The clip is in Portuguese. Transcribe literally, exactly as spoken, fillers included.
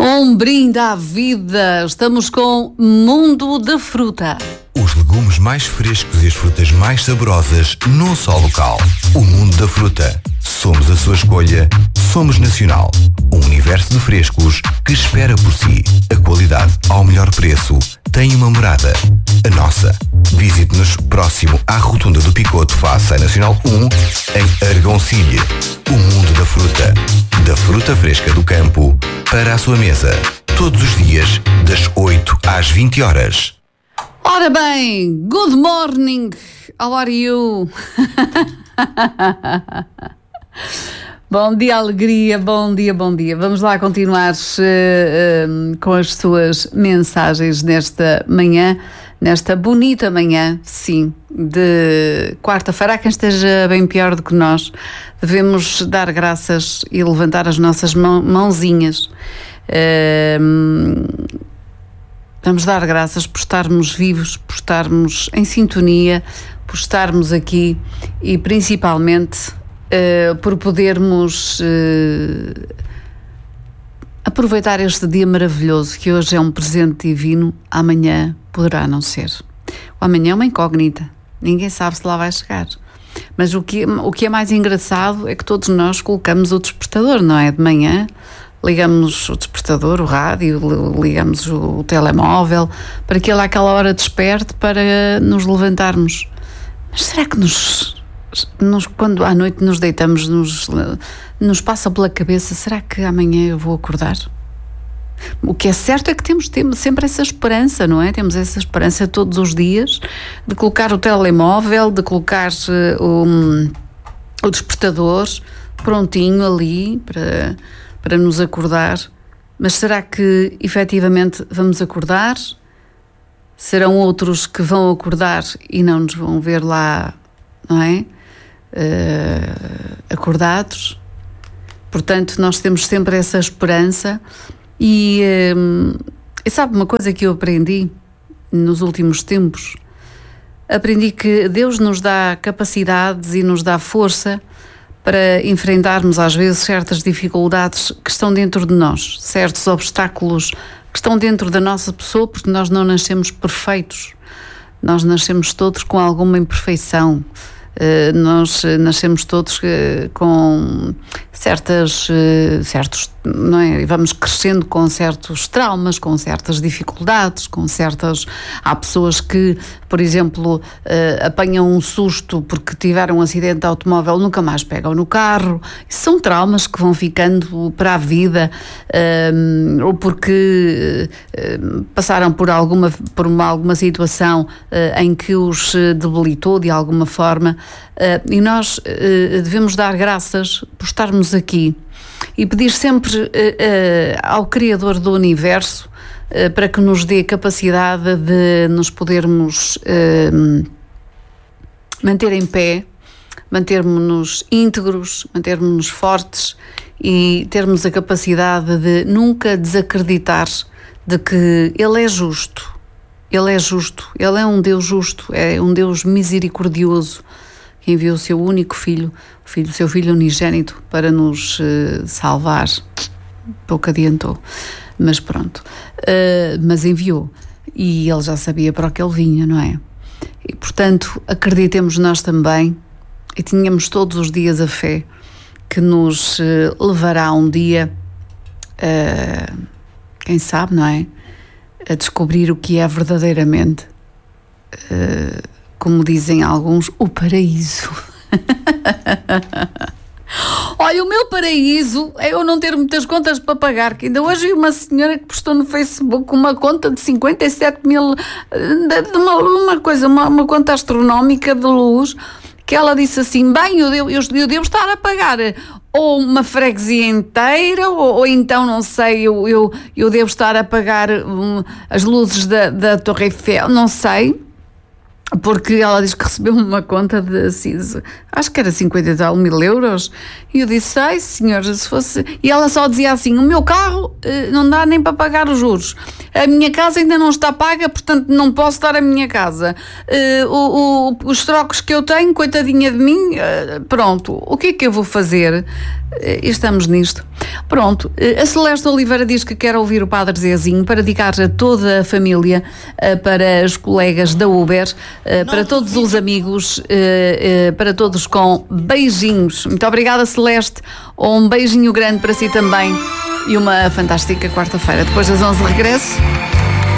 Um brinde à vida. Estamos com Mundo da Fruta. Os legumes mais frescos e as frutas mais saborosas num só local. O Mundo da Fruta. Somos a sua escolha. Somos nacional. Um universo de frescos que espera por si. A qualidade ao melhor preço tem uma morada. A nossa. Visite-nos próximo à Rotunda do Picoto, face à Nacional um, em Argoncilha. O Mundo da Fruta. Da fruta fresca do campo para a sua mesa. Todos os dias, das oito às vinte horas. Ora bem, good morning. How are you? Bom dia, alegria, bom dia, bom dia. Vamos lá continuar uh, uh, com as suas mensagens nesta manhã, nesta bonita manhã, sim, de quarta-feira. Há quem esteja bem pior do que nós. Devemos dar graças e levantar as nossas mão, mãozinhas. Uh, vamos dar graças por estarmos vivos, por estarmos em sintonia, por estarmos aqui e principalmente Uh, por podermos uh, aproveitar este dia maravilhoso, que hoje é um presente divino, amanhã poderá não ser. O amanhã é uma incógnita, ninguém sabe se lá vai chegar. Mas o que, o que é mais engraçado é que todos nós colocamos o despertador, não é? De manhã ligamos o despertador, o rádio, ligamos o, o telemóvel, para que ele àquela hora desperte para nos levantarmos. Mas será que nos... Nos, quando à noite nos deitamos, nos, nos passa pela cabeça, será que amanhã eu vou acordar? O que é certo é que temos, temos sempre essa esperança, não é? Temos essa esperança todos os dias de colocar o telemóvel, de colocar uh, o, o despertador prontinho ali para, para nos acordar. Mas será que efetivamente vamos acordar? Serão outros que vão acordar e não nos vão ver lá, não é? Uh, acordados. Portanto, nós temos sempre essa esperança e, uh, e sabe uma coisa que eu aprendi nos últimos tempos? Aprendi que Deus nos dá capacidades e nos dá força para enfrentarmos às vezes certas dificuldades que estão dentro de nós, certos obstáculos que estão dentro da nossa pessoa, porque nós não nascemos perfeitos, nós nascemos todos com alguma imperfeição. Uh, nós nascemos todos uh, com certas, uh, certos, não é? E vamos crescendo com certos traumas, com certas dificuldades, com certas... Há pessoas que, por exemplo, uh, apanham um susto porque tiveram um acidente de automóvel, nunca mais pegam no carro. São traumas que vão ficando para a vida, uh, ou porque uh, passaram por alguma, por uma, alguma situação uh, em que os debilitou de alguma forma. Uh, e nós uh, devemos dar graças por estarmos aqui e pedir sempre uh, uh, ao Criador do Universo uh, para que nos dê capacidade de nos podermos uh, manter em pé, mantermos-nos íntegros, mantermos-nos fortes e termos a capacidade de nunca desacreditar de que Ele é justo. Ele é justo, Ele é um Deus justo, é um Deus misericordioso, que enviou o seu único filho, o filho, seu filho unigênito, para nos uh, salvar. Pouco adiantou, mas pronto. Uh, mas enviou. E ele já sabia para o que ele vinha, não é? E, portanto, acreditemos nós também, e tenhamos todos os dias a fé, que nos uh, levará um dia, uh, quem sabe, não é? A descobrir o que é verdadeiramente... Uh, como dizem alguns, o paraíso. Olha, o meu paraíso é eu não ter muitas contas para pagar, que ainda hoje vi uma senhora que postou no Facebook uma conta de cinquenta e sete mil, de uma, uma coisa, uma, uma conta astronómica de luz, que ela disse assim, bem, eu devo, eu, eu devo estar a pagar ou uma freguesia inteira, ou, ou então, não sei, eu, eu, eu devo estar a pagar um, as luzes da, da Torre Eiffel, não sei. Porque ela diz que recebeu uma conta de, assim, acho que era cinquenta e tal mil euros, e eu disse, ai senhora, se fosse... E ela só dizia assim, o meu carro eh, não dá nem para pagar os juros, A minha casa ainda não está paga, portanto não posso dar a minha casa. Uh, o, o, os trocos que eu tenho, coitadinha de mim, uh, pronto, o que é que eu vou fazer? Uh, estamos nisto. Pronto, uh, a Celeste Oliveira diz que quer ouvir o Padre Zezinho para dedicar a toda a família, uh, para os colegas da Uber, uh, para todos os amigos, uh, uh, para todos com beijinhos. Muito obrigada, Celeste. Um beijinho grande para si também e uma fantástica quarta-feira. Depois das onze regresso.